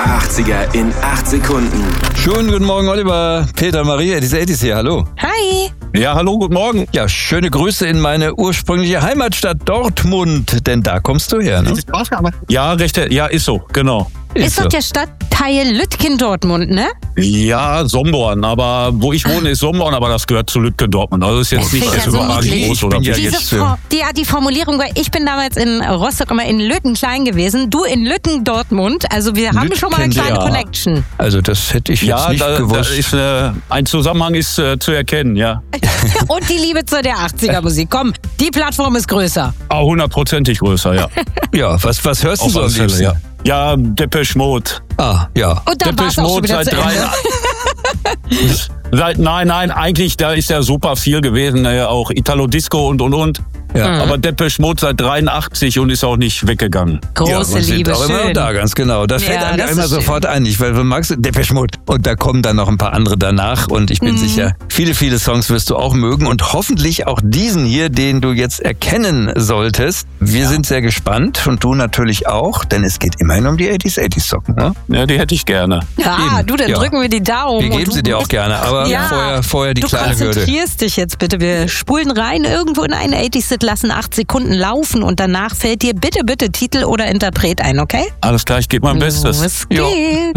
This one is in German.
80er in 8 Sekunden. Schönen guten Morgen, Oliver. Peter, Maria, diese Edis hier, hallo. Hi. Ja, hallo, guten Morgen. Ja, schöne Grüße in meine ursprüngliche Heimatstadt Dortmund, denn da kommst du her, ne? Ja, ist so, genau. Ist doch der Stadtteil Lütgendortmund, ne? Ja, Somborn, aber wo ich wohne ist Somborn, aber das gehört zu Lütgendortmund. Also ist jetzt nicht Das ist das ja so überragend niedlich. groß oder Ja, wie. jetzt, Die Formulierung, weil ich bin damals in Rostock immer in Lüttenklein gewesen, du in Lütgendortmund, also wir haben schon mal eine kleine ja. Connection. Also das hätte ich jetzt Ja, nicht da gewusst. ist ein Zusammenhang ist zu erkennen, ja. Und die Liebe zu der 80er-Musik. Komm, die Plattform ist größer. Ah, 100%ig größer, ja. Ja, was hörst du Auf so am alle Fälle, liebsten? ja. Ja, Depeche Mode. Ah, ja. Und dann war es Depeche auch schon Mode wieder seit zu Ende. Nein, eigentlich, da ist ja super viel gewesen, auch Italo-Disco und. Ja. Aber Depeche Mode seit 83 und ist auch nicht weggegangen. Große ja, wir Liebe, sind auch immer schön. da, ganz genau. Da fällt Ja, einem das immer ist schön. sofort ein, weil du magst Depeche Mode. Und da kommen dann noch ein paar andere danach. Und ich bin sicher, viele Songs wirst du auch mögen. Und hoffentlich auch diesen hier, den du jetzt erkennen solltest. Wir sind sehr gespannt und du natürlich auch, denn es geht immerhin um die 80s Socken. Ne? Ja, die hätte ich gerne. Ja, Eben, du, dann ja. drücken wir die Daumen. Wir und geben du sie dir auch gerne, aber Ja, vorher die du kleine Hürde. konzentrierst dich jetzt bitte. Wir spulen rein irgendwo in einen 80s-Sit, lassen 8 Sekunden laufen und danach fällt dir bitte Titel oder Interpret ein, okay? Alles klar, ich gebe mein Bestes. Es Jo. geht.